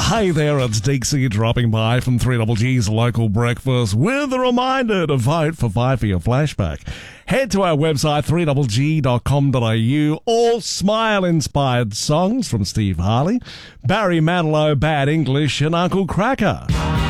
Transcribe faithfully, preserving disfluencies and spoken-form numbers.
Hey there, it's Dixie dropping by from three Double G's Local Breakfast with a reminder to vote for Five for Your Flashback. Head to our website, three double g dot com dot a u. All smile-inspired songs from Steve Harley, Barry Manilow, Bad English, and Uncle Cracker.